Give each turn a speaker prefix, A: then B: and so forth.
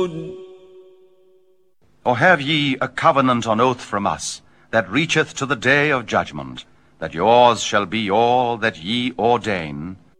A: Or have ye a covenant on oath from us, that reacheth to the day of judgment, that yours shall be all that ye ordain,